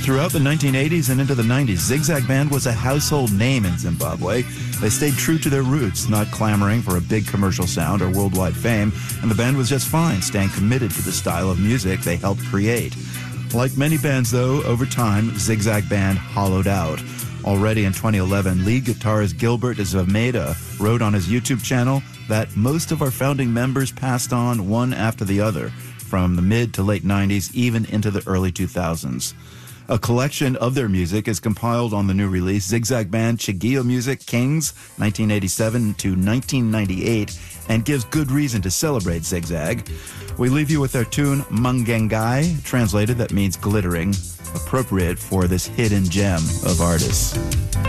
Throughout the 1980s and into the 90s, Zigzag Band was a household name in Zimbabwe. They stayed true to their roots, not clamoring for a big commercial sound or worldwide fame, and the band was just fine, staying committed to the style of music they helped create. Like many bands, though, over time, Zigzag Band hollowed out. Already in 2011, lead guitarist Gilbert Zameda wrote on his YouTube channel that most of our founding members passed on one after the other, from the mid to late 90s, even into the early 2000s. A collection of their music is compiled on the new release, Zigzag Band Chigio Music Kings, 1987 to 1998, and gives good reason to celebrate Zigzag. We leave you with their tune, Mangengai, translated that means glittering, appropriate for this hidden gem of artists.